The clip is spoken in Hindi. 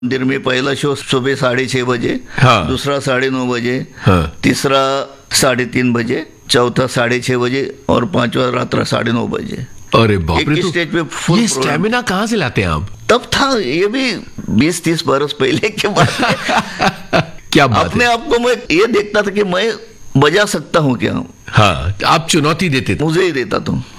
मंदिर में पहला शो सुबह 6:30 बजे, हाँ। दूसरा 9:30 बजे, हाँ। तीसरा 3:30 बजे, चौथा 6:30 बजे और पांचवा रात 9:30 बजे। अरे बाप एक रे, ही तो स्टेज पे फुल ये प्रोग्राम। स्टेमिना कहाँ से लाते हैं आप? तब था ये भी 20-30 बरस पहले के बात है। क्या बात अपने है? आप को मैं ये देखता था कि मैं बजा सकता हूँ क्या, हाँ, आप चुनौती देते थे। मुझे ही देता था।